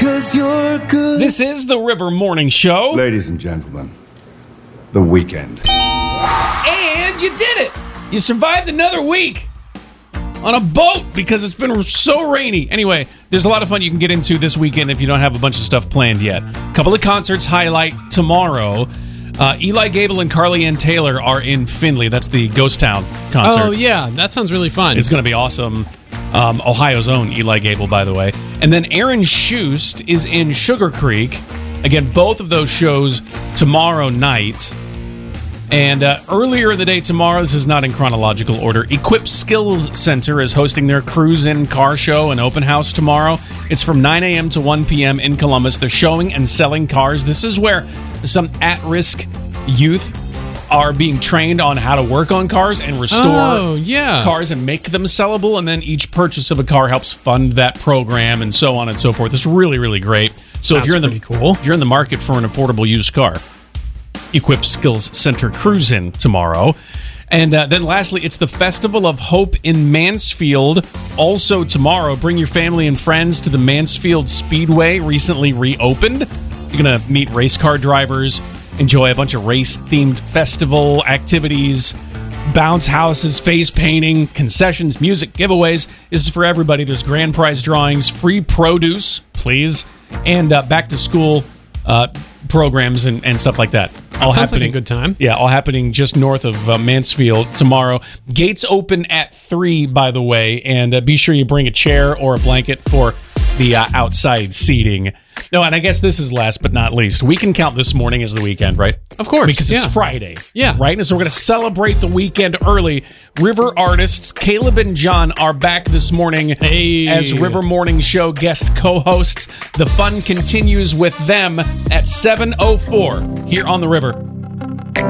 'cause you're good. This is the River Morning Show. Ladies and gentlemen, the weekend. And you did it. You survived another week on a boat because it's been so rainy. Anyway, there's a lot of fun you can get into this weekend if you don't have a bunch of stuff planned yet. A couple of concerts highlight tomorrow. Eli Gable and Carly Ann Taylor are in Findlay. That's the Ghost Town concert. Oh, yeah. That sounds really fun. It's going to be awesome. Ohio's own Eli Gable, by the way. And then Aaron Shust is in Sugar Creek. Again, both of those shows tomorrow night. And earlier in the day tomorrow, this is not in chronological order, Equip Skills Center is hosting their Cruise-In car show and open house tomorrow. It's from 9 a.m. to 1 p.m. in Columbus. They're showing and selling cars. This is where some at-risk youth are being trained on how to work on cars and restore cars and make them sellable. And then each purchase of a car helps fund that program and so on and so forth. It's really, really great. So if you're in the market for an affordable used car, Equip Skills Center Cruise-In tomorrow. And then lastly, it's the Festival of Hope in Mansfield. Also tomorrow, bring your family and friends to the Mansfield Speedway, recently reopened. You're going to meet race car drivers, enjoy a bunch of race-themed festival activities, bounce houses, face painting, concessions, music, giveaways. This is for everybody. There's grand prize drawings, free produce, please, and back-to-school programs and stuff like that. All sounds happening, like a good time. Yeah, all happening just north of Mansfield tomorrow. Gates open at 3, by the way, and be sure you bring a chair or a blanket for the outside seating. No, and I guess this is last but not least. We can count this morning as the weekend, right? Of course. Because it's Friday. Yeah. Right? And so we're going to celebrate the weekend early. River artists Caleb and John are back this morning as River Morning Show guest co-hosts. The fun continues with them at 7:04 here on the River.